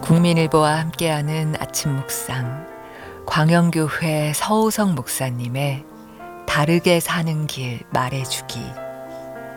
국민일보와 함께하는 아침 묵상, 광영교회 서우성 목사님의 다르게 사는 길 말해주기.